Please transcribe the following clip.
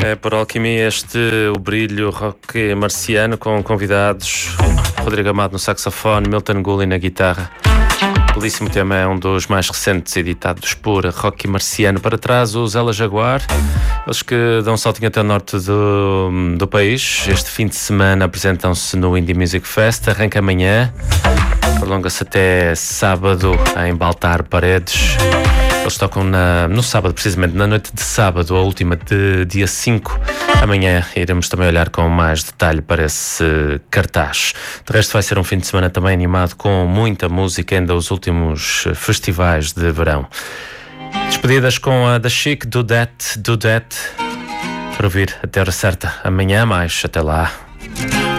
É por Alquimia o brilho rock marciano com convidados Rodrigo Amado no saxofone, Milton Gulli na guitarra. Belíssimo tema, é um dos mais recentes editados por Rock Marciano. Para trás, os Ela Jaguar, eles que dão um saltinho até o norte do país. Este fim de semana apresentam-se no Indie Music Fest, arranca amanhã, prolonga-se até sábado em Baltar Paredes. Eles tocam no sábado, precisamente na noite de sábado, a última de dia 5. Amanhã iremos também olhar com mais detalhe para esse cartaz. De resto, vai ser um fim de semana também animado com muita música, ainda os últimos festivais de verão. Despedidas com a da Chic, Do That, Do That. Para ouvir até a hora certa. Amanhã mais. Até lá.